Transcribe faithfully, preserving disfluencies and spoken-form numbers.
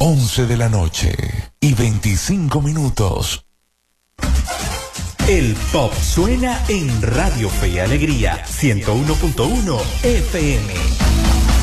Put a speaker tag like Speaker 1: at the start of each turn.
Speaker 1: once de la noche y veinticinco minutos.
Speaker 2: El pop suena en Radio Fe y Alegría ciento uno punto uno F M.